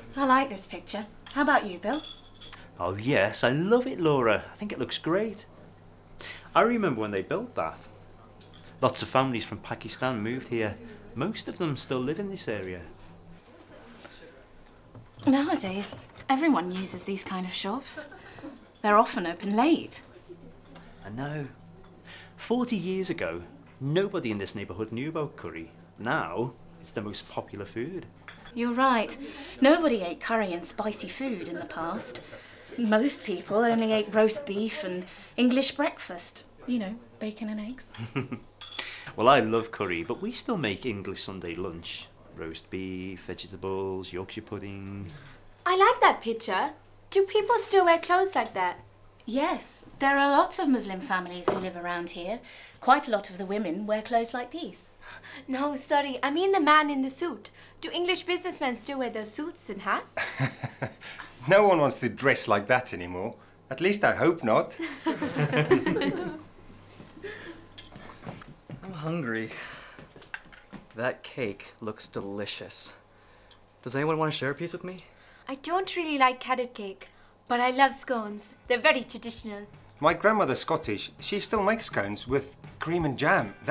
I like this picture. How about you, Bill? Oh yes, I love it, Laura. I think it looks great. I remember when they built that. Lots of families from Pakistan moved here. Most of them still live in this area. Nowadays, everyone uses these kind of shops. They're often open late. I know. 40 years ago, nobody in this neighbourhood knew about curry. Now, it's the most popular food. You're right. Nobody ate curry and spicy food in the past. Most people only ate roast beef and English breakfast. You know, bacon and eggs. Well, I love curry, but we still make English Sunday lunch. Roast beef, vegetables, Yorkshire pudding. I like that picture. Do people still wear clothes like that? Yes, there are lots of Muslim families who live around here. Quite a lot of the women wear clothes like these. No, sorry. I mean the man in the suit. Do English businessmen still wear their suits and hats? No one wants to dress like that anymore. At least I hope not. I'm hungry. That cake looks delicious. Does anyone want to share a piece with me? I don't really like carrot cake, but I love scones. They're very traditional. My grandmother's Scottish. She still makes scones with cream and jam.